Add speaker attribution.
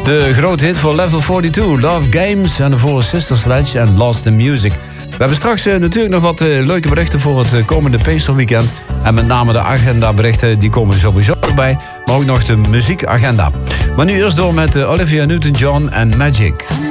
Speaker 1: De grote hit voor Level 42, Love Games en de volle Sister Sledge en Lost in Music. We hebben straks natuurlijk nog wat leuke berichten voor het komende Pinksterweekend. En met name de agendaberichten, die komen sowieso bij. Maar ook nog de muziekagenda. Maar nu eerst door met Olivia Newton-John en Magic.